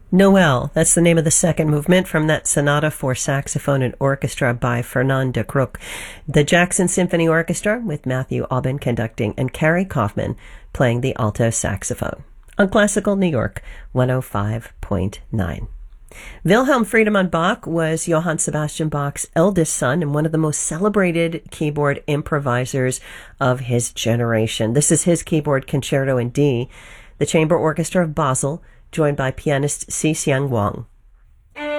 Noel, that's the name of the second movement from that sonata for saxophone and orchestra by Fernand de Crook. The Jackson Symphony Orchestra with Matthew Aubin conducting and Carrie Kaufman playing the alto saxophone. On Classical New York 105.9. Wilhelm Friedemann Bach was Johann Sebastian Bach's eldest son and one of the most celebrated keyboard improvisers of his generation. This is his keyboard concerto in D. The Chamber Orchestra of Basel, joined by pianist Si Xiang Wang.